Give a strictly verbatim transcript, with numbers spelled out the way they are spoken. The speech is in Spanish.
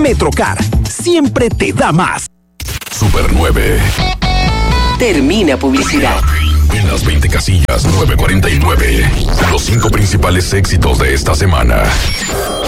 Metrocar, siempre te da más. Super nueve. Termina publicidad. En las veinte casillas nueve cuarenta y nueve. Los cinco principales éxitos de esta semana.